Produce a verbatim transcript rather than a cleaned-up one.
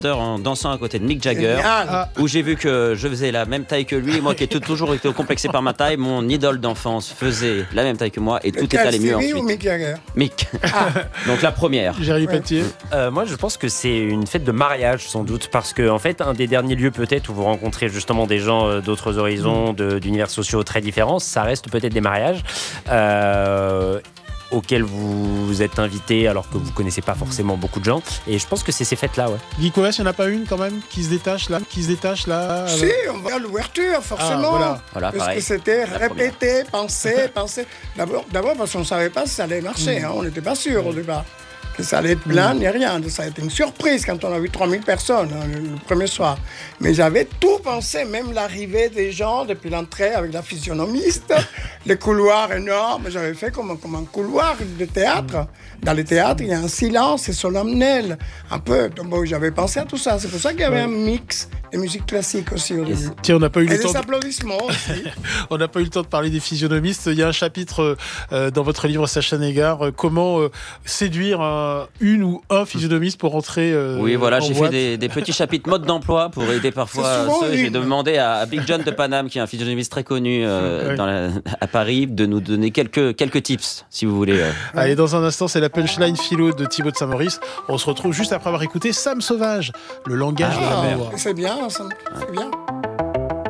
en dansant à côté de Mick Jagger, Ah. où j'ai vu que je faisais la même taille que lui, moi qui ai toujours été complexé par ma taille, mon idole d'enfance faisait la même taille que moi et tout est allé mieux ensuite. Ou Mick Jagger Mick. Ah. Donc la première. Jérémy Ouais. Patier. Euh, moi, je pense que c'est une fête de mariage, sans doute, parce que en fait, un des derniers lieux peut-être où vous rencontrez justement des gens euh, d'autres horizons, de, d'univers sociaux très différents, ça reste peut-être des mariages. Euh, auxquels vous êtes invité alors que vous connaissez pas forcément beaucoup de gens, et je pense que c'est ces fêtes-là, ouais. Guy Coas, il n'y en a pas une quand même qui se détache là, qui se détache là. Si, on va à l'ouverture, forcément. Ah, voilà. Voilà, Parce pareil. que c'était La répéter, penser, penser. D'abord, d'abord parce qu'on ne savait pas si ça allait marcher. Hein, on n'était pas sûr au départ que ça allait être plein, ni rien. Ça a été une surprise quand on a vu trois mille personnes hein, le, le premier soir. Mais j'avais tout pensé, même l'arrivée des gens depuis l'entrée avec la physionomiste, les couloirs énormes. J'avais fait comme, comme un couloir de théâtre. Dans les théâtres, il y a un silence, c'est solennel. Un peu. Donc, bon, j'avais pensé à tout ça. C'est pour ça qu'il y avait Ouais. un mix de musique classique aussi au début. Tiens, on n'a pas eu Et le temps. des de- applaudissements aussi. On n'a pas eu le temps de parler des physionomistes. Il y a un chapitre euh, dans votre livre, Sacha Négard, euh, comment euh, séduire un- une ou un physionomiste pour rentrer euh, Oui, voilà, en j'ai fait boîte. des, des petits chapitres mode d'emploi pour aider parfois C'est souvent ceux. J'ai une. demandé à, à Big John de Paname, qui est un physionomiste très connu euh, Ouais. dans la- à Paris, de nous donner quelques, quelques tips, si vous voulez. euh. Allez, dans un instant, c'est la punchline philo de Thibaut de Saint-Maurice. On se retrouve juste après avoir écouté Sam Sauvage, le langage de Ah, l'amour. c'est bien, ça, c'est bien.